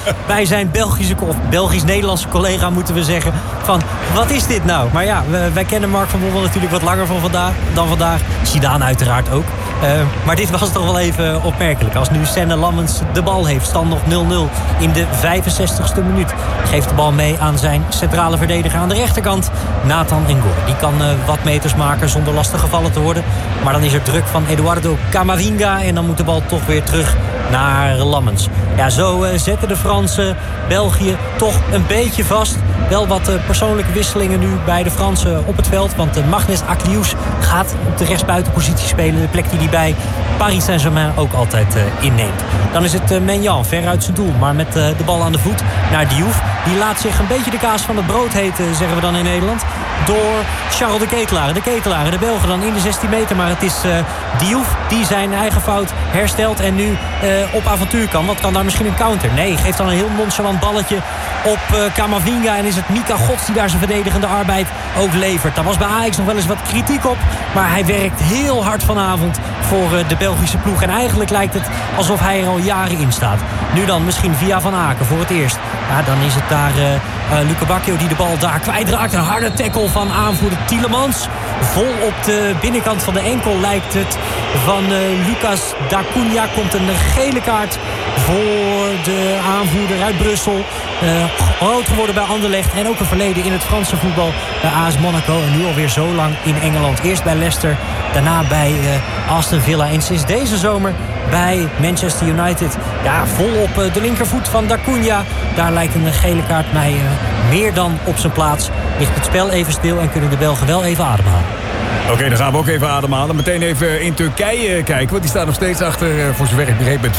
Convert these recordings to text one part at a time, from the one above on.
bij zijn Belgisch-Nederlandse collega, moeten we zeggen. Van, wat is dit nou? Maar ja, wij kennen Mark van Bommel natuurlijk wat langer dan vandaag. Zidane uiteraard ook. Maar dit was toch wel even opmerkelijk. Als nu Senne Lammens de bal heeft. Stand nog 0-0 in de 65ste minuut. Geeft de bal mee aan zijn centrale verdediger aan de rechterkant. Nathan Ngor. Die kan wat meters maken zonder lastig gevallen te worden. Maar dan is er druk van Eduardo Camavinga. En dan moet de bal toch weer terug naar Lammens. Ja, zo zetten de Fransen België toch een beetje vast. Wel wat persoonlijke wisselingen nu bij de Fransen op het veld. Want Magnus Akliouche gaat op de rechtsbuitenpositie spelen. De plek die hij bij Paris Saint-Germain ook altijd inneemt. Dan is het Maignan ver uit zijn doel. Maar met de bal aan de voet naar Diouf. Die laat zich een beetje de kaas van het brood heten, zeggen we dan in Nederland. Door Charles de Ketelaere. De Ketelaere, de Belgen dan in de 16 meter. Maar het is Diouf die zijn eigen fout herstelt. En nu op avontuur kan. Wat kan daar misschien een counter? Nee, geeft dan een heel nonchalant balletje op Camavinga. En is het Mika Gods die daar zijn verdedigende arbeid ook levert. Daar was bij Ajax nog wel eens wat kritiek op. Maar hij werkt heel hard vanavond voor de Belgische ploeg. En eigenlijk lijkt het alsof hij er al jaren in staat. Nu dan misschien via Van Aken voor het eerst. Ja, dan is het daar Luca Bacchio die de bal daar kwijtraakt. Een harde tackle van aanvoerder Tielemans. Vol op de binnenkant van de enkel lijkt het van Lucas Dacunia. Komt een gele kaart voor de aanvoerder uit Brussel. Groot geworden bij Anderlecht. En ook een verleden in het Franse voetbal bij AS Monaco. En nu alweer zo lang in Engeland. Eerst bij Leicester, daarna bij Aston Villa. En sinds deze zomer bij Manchester United. Ja, vol op de linkervoet van Dacunia. Daar lijkt een gele kaart mij meer dan op zijn plaats. Ligt het spel even stil en kunnen de Belgen wel even ademhalen. Oké, dan gaan we ook even ademhalen. Meteen even in Turkije kijken. Want die staat nog steeds achter, voor zover ik begreep, met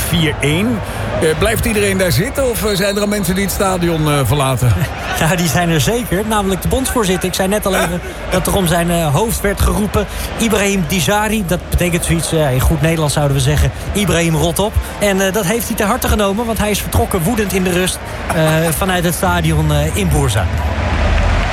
4-1. Blijft iedereen daar zitten? Of zijn er al mensen die het stadion verlaten? Ja, die zijn er zeker. Namelijk de bondsvoorzitter. Ik zei net al even dat er om zijn hoofd werd geroepen. Ibrahim Dijari. Dat betekent zoiets, in goed Nederlands zouden we zeggen, Ibrahim rot op. En dat heeft hij ter harte genomen. Want hij is vertrokken woedend in de rust vanuit het stadion in Bursa.